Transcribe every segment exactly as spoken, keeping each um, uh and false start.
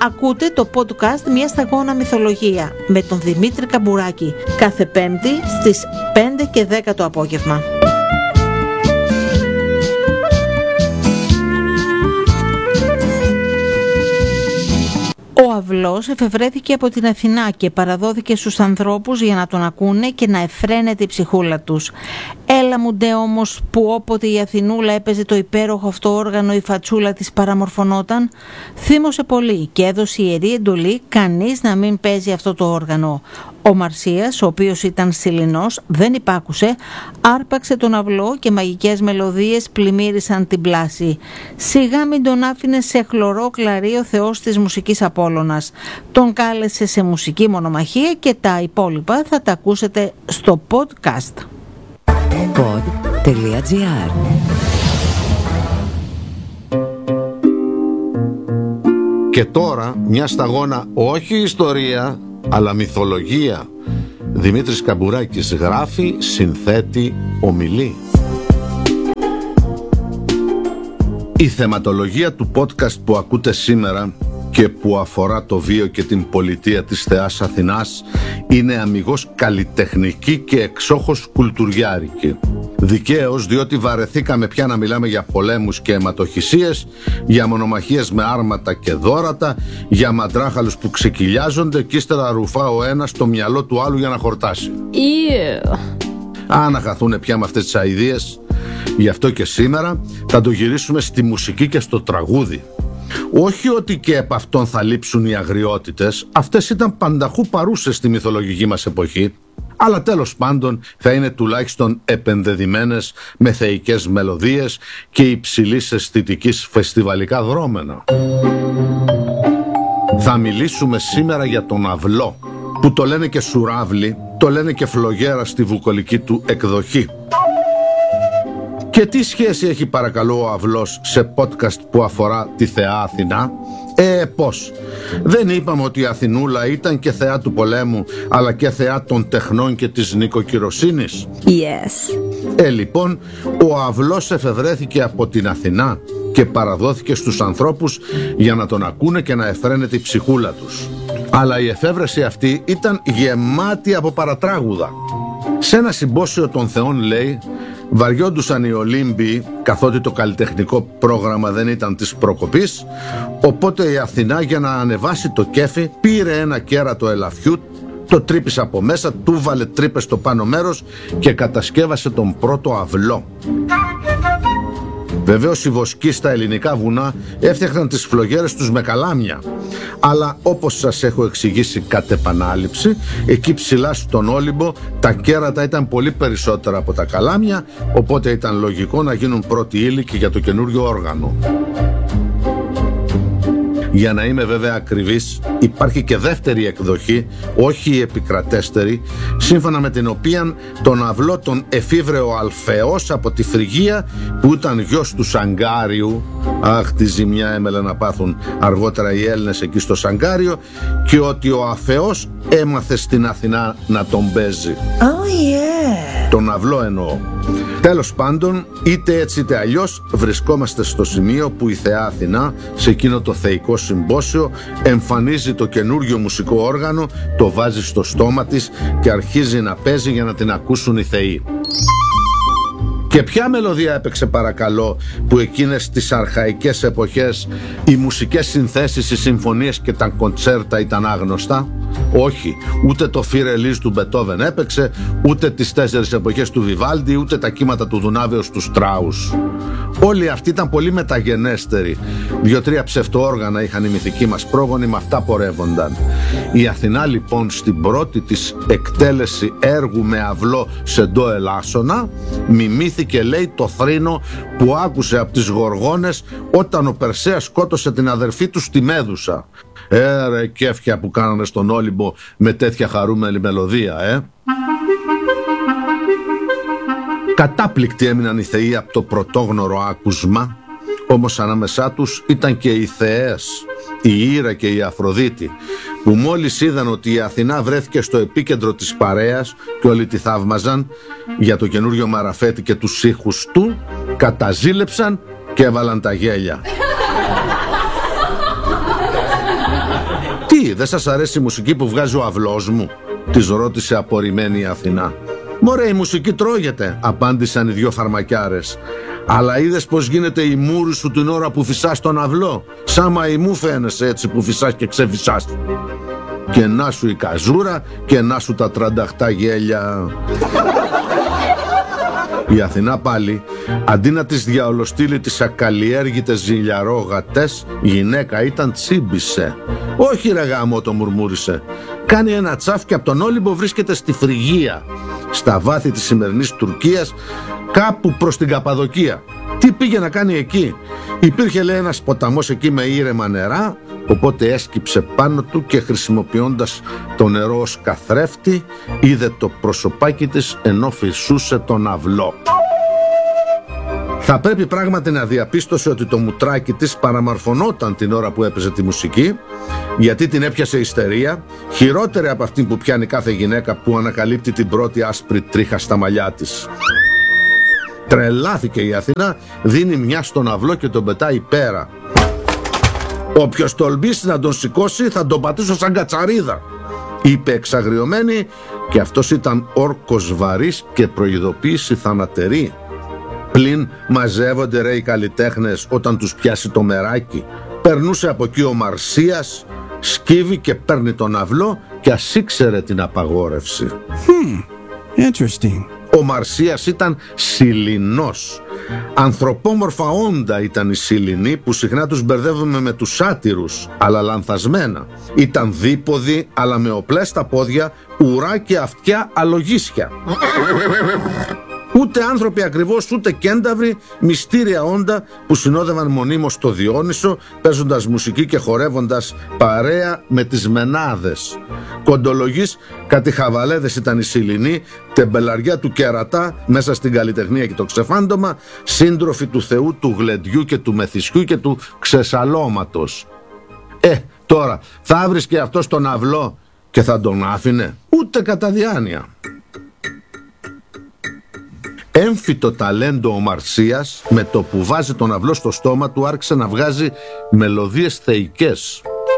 Ακούτε το podcast «Μια σταγόνα μυθολογία» με τον Δημήτρη Καμπουράκη κάθε Πέμπτη στις πέντε και δέκα το απόγευμα. Ο Αυλός εφευρέθηκε από την Αθηνά και παραδόθηκε στους ανθρώπους για να τον ακούνε και να εφραίνεται η ψυχούλα τους. Έλα μου ντε όμως που όποτε η Αθηνούλα έπαιζε το υπέροχο αυτό όργανο η φατσούλα της παραμορφωνόταν. Θύμωσε πολύ και έδωσε ιερή εντολή κανείς να μην παίζει αυτό το όργανο. Ο Μαρσίας, ο οποίος ήταν σιληνός, δεν υπάκουσε, άρπαξε τον αυλό και μαγικές μελωδίες πλημμύρισαν την πλάση. Σιγά μην τον άφηνε σε χλωρό κλαρί ο θεός της μουσικής Απόλλωνας. Τον κάλεσε σε μουσική μονομαχία και τα υπόλοιπα θα τα ακούσετε στο podcast. pod.gr. Και τώρα μια σταγόνα όχι ιστορία αλλά μυθολογία. Δημήτρης Καμπουράκης γράφει, συνθέτει, ομιλεί. Η θεματολογία του podcast που ακούτε σήμερα και που αφορά το βίο και την πολιτεία της θεάς Αθηνάς είναι αμιγώς καλλιτεχνική και εξόχως κουλτουριάρικη. Δικαίως, διότι βαρεθήκαμε πια να μιλάμε για πολέμους και αιματοχυσίες, για μονομαχίες με άρματα και δώρατα, για μαντράχαλους που ξεκυλιάζονται και ύστερα ρουφά ο ένας το μυαλό του άλλου για να χορτάσει. Yeah. Αν να χαθούνε πια με αυτές τις αηδίες. Γι' αυτό και σήμερα θα το γυρίσουμε στη μουσική και στο τραγούδι. Όχι ότι και επ' αυτόν θα λείψουν οι αγριότητες, αυτές ήταν πανταχού παρούσες στη μυθολογική μας εποχή, αλλά τέλος πάντων θα είναι τουλάχιστον επενδεδημένες με θεϊκές μελωδίες και υψηλής αισθητικής φεστιβαλικά δρόμενα. Θα μιλήσουμε σήμερα για τον αυλό, που το λένε και σουράβλι, το λένε και φλογέρα στη βουκολική του εκδοχή. Και τι σχέση έχει παρακαλώ ο αυλός σε podcast που αφορά τη θεά Αθηνά? Ε, πώς? Δεν είπαμε ότι η Αθηνούλα ήταν και θεά του πολέμου, αλλά και θεά των τεχνών και της νοικοκυροσύνης? Yes. Ε, λοιπόν, ο αυλός εφευρέθηκε από την Αθηνά και παραδόθηκε στους ανθρώπους για να τον ακούνε και να εφραίνεται η ψυχούλα τους. Αλλά η εφεύρεση αυτή ήταν γεμάτη από παρατράγουδα. Σε ένα συμπόσιο των θεών, λέει, βαριόντουσαν οι Ολύμπιοι, καθότι το καλλιτεχνικό πρόγραμμα δεν ήταν της προκοπής, οπότε η Αθηνά για να ανεβάσει το κέφι πήρε ένα κέρατο ελαφιού, το τρύπησε από μέσα, του βάλε τρύπες στο πάνω μέρος και κατασκεύασε τον πρώτο αυλό. Βεβαίως οι βοσκοί στα ελληνικά βουνά έφτιαχναν τις φλογέρες τους με καλάμια. Αλλά όπως σας έχω εξηγήσει κατ' επανάληψη, εκεί ψηλά στον Όλυμπο τα κέρατα ήταν πολύ περισσότερα από τα καλάμια, οπότε ήταν λογικό να γίνουν πρώτη ύλη και για το καινούριο όργανο. Για να είμαι βέβαια ακριβής, υπάρχει και δεύτερη εκδοχή, όχι η επικρατέστερη, σύμφωνα με την οποία τον αυλό τον εφήβρε ο Αλφαίος από τη Φρυγία, που ήταν γιος του Σαγκάριου. Αχ, τη ζημιά έμελε να πάθουν αργότερα οι Έλληνες εκεί στο Σαγκάριο, και ότι ο Αφαίος έμαθε στην Αθηνά να τον παίζει. Oh yeah. Τον αυλό εννοώ. Τέλος πάντων, είτε έτσι είτε αλλιώς, βρισκόμαστε στο σημείο που η θεά Αθηνά, σε εκείνο το θεϊκό συμπόσιο, εμφανίζει το καινούριο μουσικό όργανο, το βάζει στο στόμα της και αρχίζει να παίζει για να την ακούσουν οι θεοί. Και ποια μελωδία έπαιξε παρακαλώ, που εκείνες τις αρχαϊκές εποχές οι μουσικές συνθέσεις, οι συμφωνίες και τα κοντσέρτα ήταν άγνωστα? Όχι, ούτε το Φίρε Ελίζ του Μπετόβεν έπαιξε, ούτε τις τέσσερις εποχές του Βιβάλντι, ούτε τα κύματα του Δουνάβεως του Στράους. Όλοι αυτοί ήταν πολύ μεταγενέστεροι. Δύο-τρία ψευτοόργανα είχαν οι μυθικοί μας πρόγονοι, με αυτά πορεύονταν. Η Αθηνά λοιπόν στην πρώτη της εκτέλεση έργου με αυλό σε ντο ελάσσονα μιμήθηκε, λέει, το θρήνο που άκουσε από τις Γοργόνες όταν ο Περσέας σκότωσε την αδερφή του στη Μέδουσα. Ε, ρε κέφια που κάνανε στον Όλυμπο με τέτοια χαρούμενη μελωδία, ε. Κατάπληκτοι έμειναν οι θεοί από το πρωτόγνωρο άκουσμα, όμως ανάμεσά τους ήταν και οι θεές, η Ήρα και η Αφροδίτη, που μόλις είδαν ότι η Αθηνά βρέθηκε στο επίκεντρο της παρέας και όλοι τη θαύμαζαν για το καινούριο μαραφέτη και τους ήχους του, καταζήλεψαν και έβαλαν τα γέλια. Τι, δεν σας αρέσει η μουσική που βγάζει ο αυλός μου? Της ρώτησε απορριμμένη η Αθηνά. Μωρέ, η μουσική τρώγεται, απάντησαν οι δυο φαρμακιάρες. Αλλά είδες πως γίνεται η μούρη σου την ώρα που φυσάς τον αυλό? Σαν μαϊμού φαίνεσαι έτσι που φυσάς και ξεφυσάς. Και να σου η καζούρα και να σου τα τρανταχτά γέλια. Η Αθηνά πάλι, αντί να τις διαολοστείλει τις ακαλλιέργητες ζηλιαρόγατες, η γυναίκα ήταν τσίμπησε. Όχι ρε γάμο, το μουρμούρισε. Κάνει ένα τσάφ και από τον Όλυμπο βρίσκεται στη Φρυγία, στα βάθη της σημερινής Τουρκίας, κάπου προς την Καπαδοκία. Τι πήγε να κάνει εκεί? Υπήρχε, λέει, ένας ποταμός εκεί με ήρεμα νερά, οπότε έσκυψε πάνω του και χρησιμοποιώντας το νερό ως καθρέφτη, είδε το προσωπάκι της ενώ φυσούσε τον αυλό. Θα πρέπει πράγματι να διαπίστωσε ότι το μουτράκι της παραμορφωνόταν την ώρα που έπαιζε τη μουσική, γιατί την έπιασε ιστερία, χειρότερη από αυτή που πιάνει κάθε γυναίκα που ανακαλύπτει την πρώτη άσπρη τρίχα στα μαλλιά της. Τρελάθηκε η Αθηνά, δίνει μια στον αυλό και τον πετάει πέρα. Όποιος τολμήσει να τον σηκώσει θα τον πατήσω σαν κατσαρίδα, είπε εξαγριωμένη, και αυτός ήταν όρκος βαρύς και προειδοποίηση θανατερή. Πλην μαζεύονται ρε οι καλλιτέχνες όταν τους πιάσει το μεράκι. Περνούσε από εκεί ο Μαρσίας, σκύβει και παίρνει τον αυλό και ας ήξερε την απαγόρευση. Hmm, interesting. Ο Μαρσίας ήταν Σιλινός. Ανθρωπόμορφα όντα ήταν οι Σιλινοί, που συχνά τους μπερδεύουμε με τους σάτυρους, αλλά λανθασμένα. Ήταν δίποδοι, αλλά με οπλές στα πόδια, ουρά και αυτιά αλογίσια. Ούτε άνθρωποι ακριβώς, ούτε κένταυροι, μυστήρια όντα που συνόδευαν μονίμως το Διόνυσο, παίζοντας μουσική και χορεύοντας παρέα με τις μενάδες. Κοντολογής, κάτι χαβαλέδες ήταν οι Σιλινοί, τεμπελαριά του κερατά μέσα στην καλλιτεχνία και το ξεφάντωμα, σύντροφοι του Θεού, του γλεντιού και του μεθυσιού και του ξεσαλώματος. Ε, τώρα, θα βρίσκε αυτός τον αυλό και θα τον άφηνε? Ούτε κατά διάνοια. Έμφυτο ταλέντο ο Μαρσίας, με το που βάζει τον αυλό στο στόμα του άρχισε να βγάζει μελωδίες θεϊκές.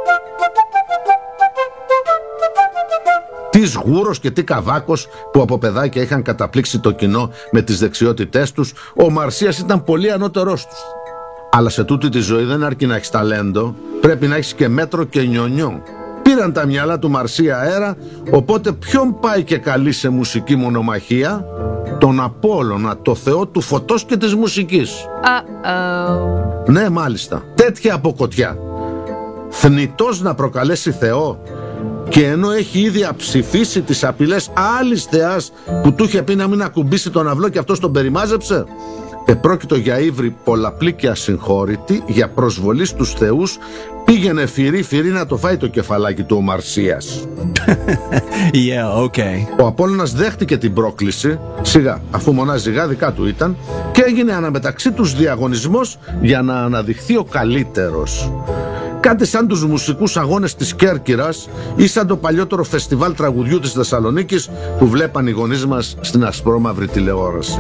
Τι γούρος και τι καβάκος που από παιδάκια είχαν καταπλήξει το κοινό με τις δεξιότητές τους, ο Μαρσίας ήταν πολύ ανώτερός τους. Αλλά σε τούτη τη ζωή δεν αρκεί να έχεις ταλέντο, πρέπει να έχεις και μέτρο και νιονιό. Πήραν τα μυαλά του Μαρσία αέρα, οπότε ποιον πάει και καλεί σε μουσική μονομαχία? Τον Απόλλωνα, το θεό του φωτός και της μουσικής. Uh-oh. Ναι, μάλιστα, τέτοια αποκοτιά. Θνητός να προκαλέσει θεό, και ενώ έχει ήδη αψηφίσει τις απειλές άλλης θεάς που του είχε πει να μην ακουμπήσει τον αυλό και αυτός τον περιμάζεψε. Επρόκειτο για ύβρι πολλαπλή και ασυγχώρητη, για προσβολή στους θεούς, πήγαινε φυρί φυρί να το φάει το κεφαλάκι του ο Μαρσίας. Yeah, okay. Ο Απόλλωνας δέχτηκε την πρόκληση, σιγά, αφού μονά ζυγά δικά του ήταν, και έγινε αναμεταξύ τους διαγωνισμός για να αναδειχθεί ο καλύτερος. Κάτι σαν τους μουσικούς αγώνες της Κέρκυρας ή σαν το παλιότερο φεστιβάλ τραγουδιού της Θεσσαλονίκης που βλέπαν οι γονείς μας στην ασπρόμαυρη τηλεόραση.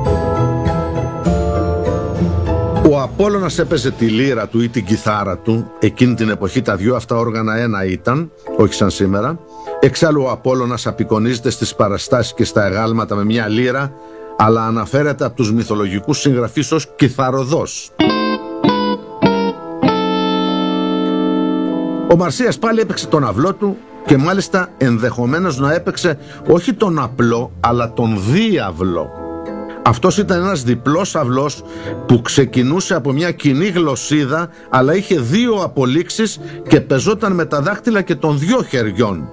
Ο Απόλλωνας έπαιζε τη λύρα του ή την κιθάρα του. Εκείνη την εποχή τα δυο αυτά όργανα ένα ήταν, όχι σαν σήμερα. Εξάλλου ο Απόλλωνας απεικονίζεται στις παραστάσεις και στα εγάλματα με μια λύρα, αλλά αναφέρεται από τους μυθολογικούς συγγραφείς ως κιθαροδός. Ο Μαρσίας πάλι έπαιξε τον αυλό του, και μάλιστα ενδεχομένως να έπαιξε όχι τον απλό αλλά τον διαυλό. Αυτός ήταν ένας διπλός αυλός που ξεκινούσε από μια κοινή γλωσσίδα, αλλά είχε δύο απολύξεις και πεζόταν με τα δάχτυλα και των δυο χεριών.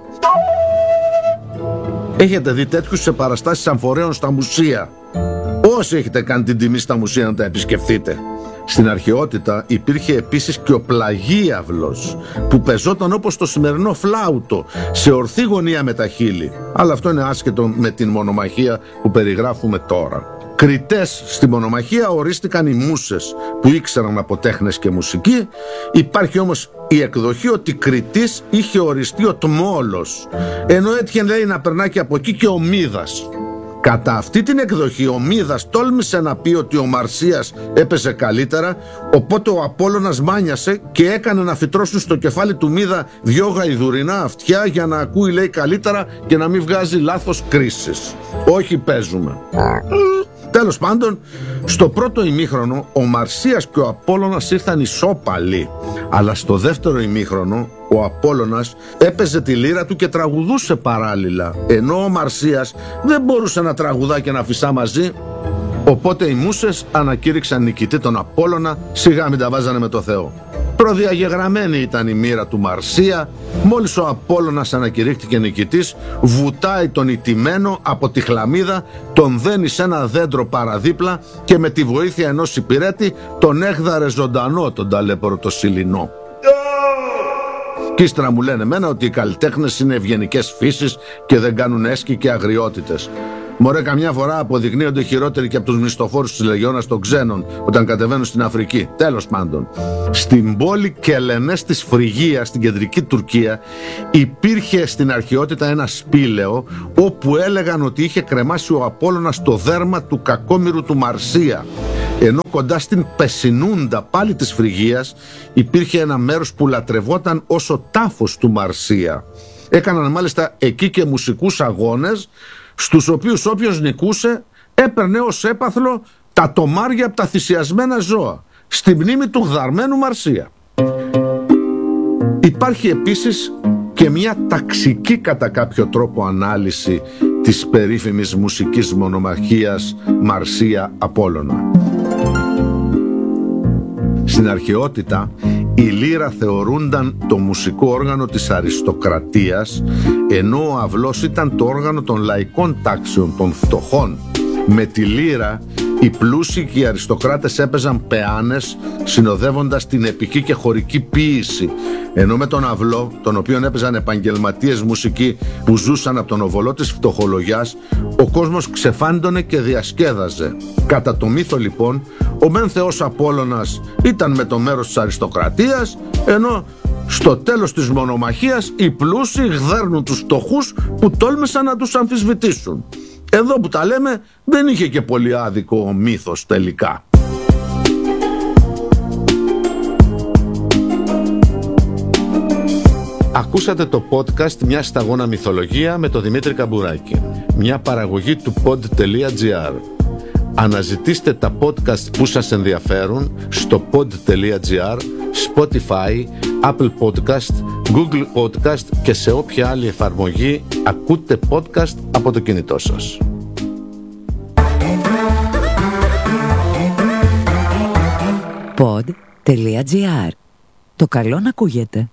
Έχετε δει τέτοιους σε παραστάσεις αμφορέων στα μουσεία? Όσοι έχετε κάνει την τιμή στα μουσεία να τα επισκεφθείτε. Στην αρχαιότητα υπήρχε επίσης και ο πλαγίαυλος, που πεζόταν όπως το σημερινό φλάουτο, σε ορθή γωνία με τα χείλη. Αλλά αυτό είναι άσχετο με την μονομαχία που περιγράφουμε τώρα. Κριτές στη μονομαχία ορίστηκαν οι μούσες, που ήξεραν από τέχνες και μουσική. Υπάρχει όμως η εκδοχή ότι κριτής είχε οριστεί ο Τμόλος, ενώ έτυχε, λέει, να περνά και από εκεί και ο Μίδας. Κατά αυτή την εκδοχή ο Μίδας τόλμησε να πει ότι ο Μαρσίας έπαιζε καλύτερα, οπότε ο Απόλλωνας μάνιασε και έκανε να φυτρώσουν στο κεφάλι του Μίδα δυο γαϊδουρινά αυτιά για να ακούει, λέει, καλύτερα και να μην βγάζει λάθος κρίσεις. Όχι, παίζουμε. Τέλος πάντων, στο πρώτο ημίχρονο ο Μαρσίας και ο Απόλλωνας ήρθαν ισόπαλοι, αλλά στο δεύτερο ημίχρονο ο Απόλλωνας έπαιζε τη λύρα του και τραγουδούσε παράλληλα, ενώ ο Μαρσίας δεν μπορούσε να τραγουδά και να φυσά μαζί. Οπότε οι μούσες ανακήρυξαν νικητή τον Απόλλωνα, σιγά μην τα βάζανε με το Θεό. Προδιαγεγραμμένη ήταν η μοίρα του Μαρσία. Μόλις ο Απόλλωνας ανακηρύχθηκε νικητής, βουτάει τον ηττημένο από τη χλαμίδα, τον δένει σε ένα δέντρο παραδίπλα και με τη βοήθεια ενός υπηρέτη τον έγδαρε ζωντανό τον ταλέπορο το Σιλινό. Κι ύστερα μου λένε εμένα ότι οι καλλιτέχνες είναι ευγενικές φύσεις και δεν κάνουν έσκη και αγριότητες. Μωρέ, καμιά φορά αποδεικνύονται χειρότεροι και από τους μισθοφόρους της Λεγιώνας των ξένων όταν κατεβαίνουν στην Αφρική. Τέλος πάντων, στην πόλη Κελενές της Φρυγίας, στην κεντρική Τουρκία, υπήρχε στην αρχαιότητα ένα σπήλαιο όπου έλεγαν ότι είχε κρεμάσει ο Απόλλωνας το δέρμα του κακόμοιρου του Μαρσία. Ενώ κοντά στην Πεσινούντα, πάλι της Φρυγίας, υπήρχε ένα μέρος που λατρευόταν ως ο τάφος του Μαρσία. Έκαναν μάλιστα εκεί και μουσικούς αγώνες, στους οποίους όποιος νικούσε έπαιρνε ως έπαθλο τα τομάρια από τα θυσιασμένα ζώα, στη μνήμη του γδαρμένου Μαρσία. Υπάρχει επίσης και μια ταξική κατά κάποιο τρόπο ανάλυση της περίφημης μουσικής μονομαχίας Μαρσία-Απόλλωνα. Στην αρχαιότητα η λύρα θεωρούνταν το μουσικό όργανο της αριστοκρατίας, ενώ ο αυλός ήταν το όργανο των λαϊκών τάξεων, των φτωχών. Με τη λύρα οι πλούσιοι και οι αριστοκράτες έπαιζαν πεάνες, συνοδεύοντας την επική και χωρική ποίηση, ενώ με τον αυλό, τον οποίον έπαιζαν επαγγελματίες μουσικοί που ζούσαν από τον οβολό της φτωχολογιάς, ο κόσμος ξεφάντωνε και διασκέδαζε. Κατά το μύθο λοιπόν, ο μεν θεός Απόλλωνας ήταν με το μέρος της αριστοκρατίας, ενώ στο τέλος της μονομαχίας οι πλούσιοι γδέρνουν τους φτωχούς που τόλμησαν να τους αμφισβητήσουν. Εδώ που τα λέμε δεν είχε και πολύ άδικο ο μύθος τελικά. Ακούσατε το podcast «Μια σταγόνα μυθολογία» με τον Δημήτρη Καμπουράκη, μια παραγωγή του pod.gr. Αναζητήστε τα podcast που σας ενδιαφέρουν στο pod.gr, Spotify, Apple Podcast, Google Podcast και σε όποια άλλη εφαρμογή ακούτε podcast από το κινητό σας. pod.gr. Το καλό να ακούγεται.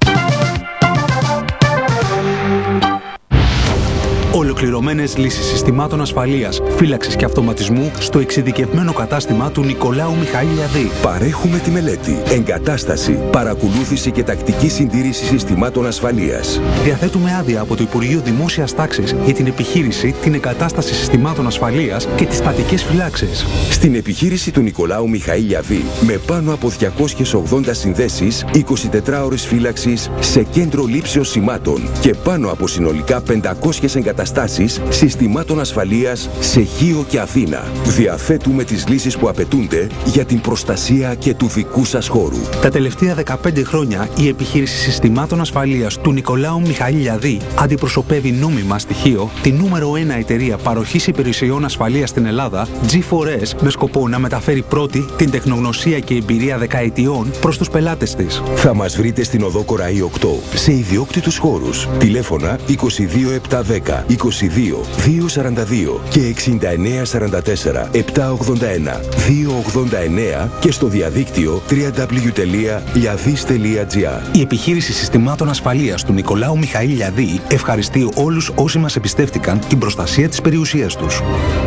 Ολοκληρωμένες λύσεις συστημάτων ασφαλείας, φύλαξης και αυτοματισμού στο εξειδικευμένο κατάστημα του Νικολάου Μιχαήλιαδη. Παρέχουμε τη μελέτη, εγκατάσταση, παρακολούθηση και τακτική συντήρηση συστημάτων ασφαλείας. Διαθέτουμε άδεια από το Υπουργείο Δημόσιας Τάξης για την επιχείρηση, την εγκατάσταση συστημάτων ασφαλείας και τις στατικές φυλάξεις. Στην επιχείρηση του Νικολάου Μιχαήλιαδη, με πάνω από διακόσιες ογδόντα συνδέσεις, εικοσιτετρά ώρες φύλαξης σε κέντρο λήψεως σημάτων και πάνω από συνολικά πεντακόσιες εγκαταστάσεις συστημάτων ασφαλείας σε Χίο και Αθήνα. Διαθέτουμε τις λύσεις που απαιτούνται για την προστασία και του δικού σας χώρου. Τα τελευταία δεκαπέντε χρόνια η επιχείρηση συστημάτων ασφαλείας του Νικολάου Μιχαήλιαδη αντιπροσωπεύει νόμιμα στοιχείο τη νούμερο ένα εταιρεία παροχής υπηρεσιών ασφαλείας στην Ελλάδα, τζι φορ ες, με σκοπό να μεταφέρει πρώτη την τεχνογνωσία και εμπειρία δεκαετιών προς τους πελάτες της. Θα μας βρείτε στην οδό Κοραή οκτώ σε ιδιόκτητους χώρους. Τηλέφωνα είκοσι δύο επτακόσια δέκα είκοσι δύο διακόσια σαράντα δύο και εξήντα εννέα σαράντα τέσσερα επτακόσια ογδόντα ένα διακόσια ογδόντα εννέα και στο διαδίκτυο double-u double-u double-u τελεία liadis τελεία gr. Η επιχείρηση συστημάτων ασφαλείας του Νικολάου Μιχαήλιαδη ευχαριστεί όλους όσοι μας εμπιστεύτηκαν την προστασία της περιουσίας τους.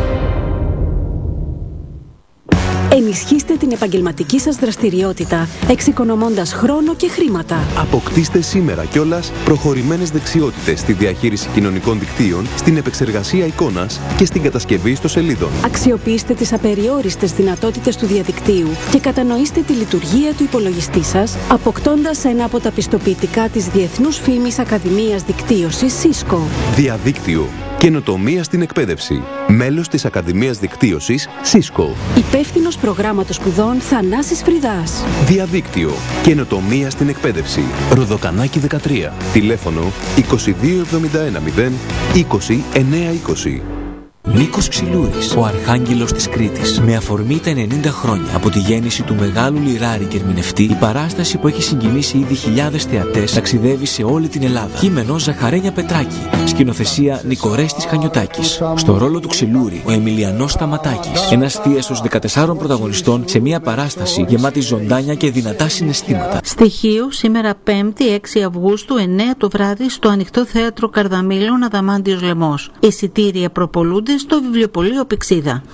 Ενισχύστε την επαγγελματική σας δραστηριότητα, εξοικονομώντας χρόνο και χρήματα. Αποκτήστε σήμερα κιόλας προχωρημένες δεξιότητες στη διαχείριση κοινωνικών δικτύων, στην επεξεργασία εικόνας και στην κατασκευή ιστοσελίδων. Αξιοποιήστε τις απεριόριστες δυνατότητες του διαδικτύου και κατανοήστε τη λειτουργία του υπολογιστή σας, αποκτώντας ένα από τα πιστοποιητικά της Διεθνούς Φήμης Ακαδημίας Δικτύωσης Cisco. Διαδίκτυο. Καινοτομία στην εκπαίδευση. Μέλος της Ακαδημίας Δικτύωσης Cisco. Υπεύθυνος προγράμματος σπουδών Θανάσης Φρυδάς. Διαδίκτυο. Καινοτομία στην εκπαίδευση. Ροδοκανάκι δεκατρία. Τηλέφωνο είκοσι δύο εβδομήντα ένα μηδέν είκοσι εννιακόσια είκοσι. Νίκος Ξυλούρης, ο Αρχάγγελος της Κρήτης. Με αφορμή τα ενενήντα χρόνια από τη γέννηση του μεγάλου λιράρη και ερμηνευτή, η παράσταση που έχει συγκινήσει ήδη χιλιάδες θεατές ταξιδεύει σε όλη την Ελλάδα. Κείμενο Ζαχαρένια Πετράκη. Σκηνοθεσία Νικορέστης Χανιωτάκης. Στο ρόλο του Ξυλούρη, ο Εμιλιανός Σταματάκης. Ένας θίασος δεκατεσσάρων πρωταγωνιστών σε μια παράσταση γεμάτη ζωντάνια και δυνατά συναισθήματα. Στοιχείο σήμερα Πέμπτη έξι Αυγούστου εννέα το βράδυ στο Ανοιχτό Θέατρο Καρδαμήλων, Αδαμάντιος Λεμός. Εισιτήρια προπολούνται στο βιβλιοπωλείο Πυξίδα.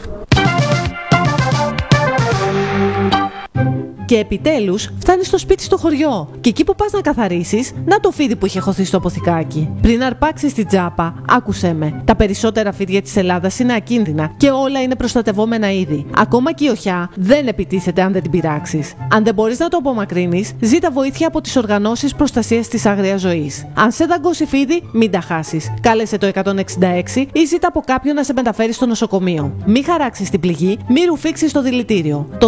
Και επιτέλους φτάνεις στο σπίτι στο χωριό. Και εκεί που πας να καθαρίσεις, να το φίδι που είχε χωθεί στο αποθηκάκι. Πριν αρπάξεις την τσάπα, άκουσέ με. Τα περισσότερα φίδια της Ελλάδας είναι ακίνδυνα και όλα είναι προστατευόμενα είδη. Ακόμα και η οχιά δεν επιτίθεται αν δεν την πειράξεις. Αν δεν μπορείς να το απομακρύνεις, ζήτα βοήθεια από τις οργανώσεις προστασίας της άγριας ζωής. Αν σε δαγκώσει φίδι, μην τα χάσεις. Κάλεσε το εκατόν εξήντα έξι ή ζήτα από κάποιον να σε μεταφέρει στο νοσοκομείο. Μην χαράξεις την πληγή, μην ρουφήξεις το δηλητήριο.